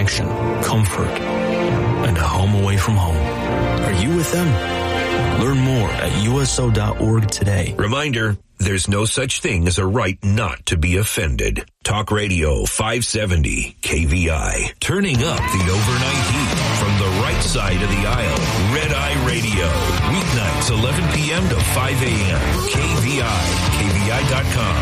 connection, comfort, and a home away from home. Are you with them? Learn more at USO.org today. Reminder, there's no such thing as a right not to be offended. Talk Radio 570 KVI. Turning up the overnight heat from the right side of the aisle. Red Eye Radio. Weeknights 11 p.m. to 5 a.m. KVI. KVI.com.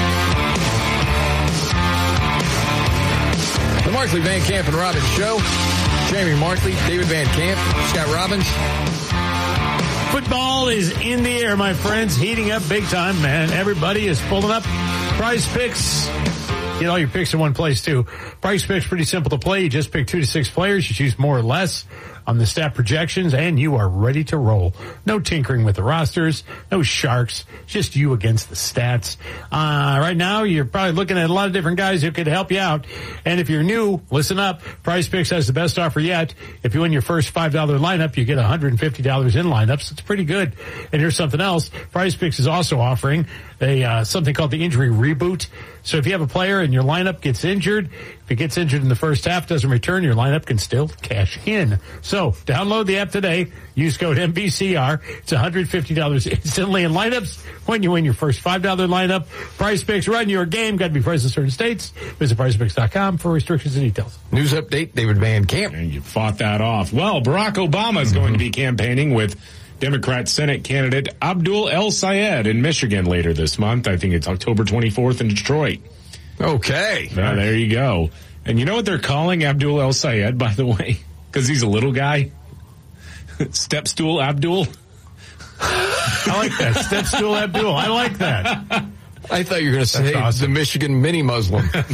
The Markley, Van Camp, and Robbins Show. Jamie Markley, David Van Camp, Scott Robbins. Football is in the air, my friends. Heating up big time, man. Everybody is pulling up. Prize Picks. Get all your picks in one place, too. Prize Picks, pretty simple to play. You just pick 2 to 6 players. You choose more or less on the stat projections, and you are ready to roll. No tinkering with the rosters. No sharks. Just you against the stats. Right now, you're probably looking at a lot of different guys who could help you out. And if you're new, listen up. Prize Picks has the best offer yet. If you win your first $5 lineup, you get $150 in lineups. It's pretty good. And here's something else. Prize Picks is also offering something called the injury reboot. So if you have a player and your lineup gets injured, if it gets injured in the first half, doesn't return, your lineup can still cash in. So download the app today. Use code MBCR. It's $150 instantly in lineups when you win your first $5 lineup. Prize Picks, run your game. Got to be priced in certain states. Visit PrizePicks.com for restrictions and details. News update, David Van Camp. And you fought that off. Well, Barack Obama is going to be campaigning with Democrat Senate candidate Abdul El Sayed in Michigan later this month. I think it's October 24th in Detroit. Okay. There you go. And you know what they're calling Abdul El Sayed, by the way? Because he's a little guy? Stepstool Abdul? I like that. Stepstool Abdul. I like that. I thought you were going to say awesome. The Michigan mini Muslim. But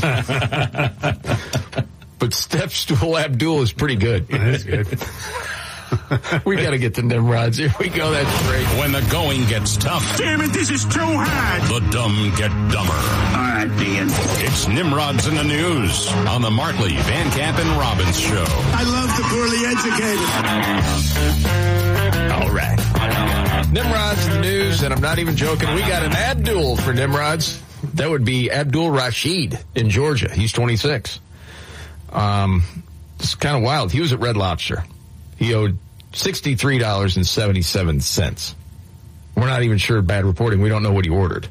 Stepstool Abdul is pretty good. It is good. We got to get to Nimrods. Here we go. That's great. When the going gets tough. Damn it, this is too hard. The dumb get dumber. All right, Dan. It's Nimrods in the News on the Markley, Van Camp, and Robbins Show. I love the poorly educated. All right. Nimrods in the News, and I'm not even joking. We got an Abdul for Nimrods. That would be Abdul Rashid in Georgia. He's 26. It's kind of wild. He was at Red Lobster. He owed $63.77. We're not even sure, bad reporting. We don't know what he ordered.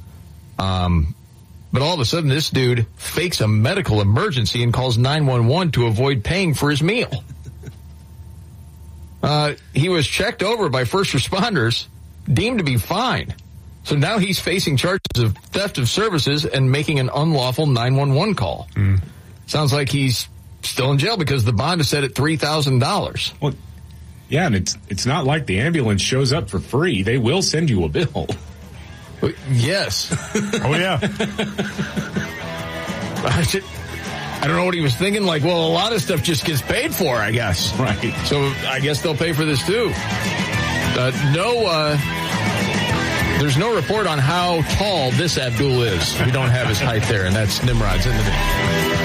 But all of a sudden, this dude fakes a medical emergency and calls 911 to avoid paying for his meal. He was checked over by first responders, deemed to be fine. So now he's facing charges of theft of services and making an unlawful 911 call. Sounds like he's still in jail because the bond is set at $3,000. Well, yeah, and it's not like the ambulance shows up for free. They will send you a bill. Yes. Oh, yeah. I don't know what he was thinking. Like, well, a lot of stuff just gets paid for, I guess. Right. So I guess they'll pay for this, too. There's no report on how tall this Abdul is. We don't have his height there, and that's Nimrod's in the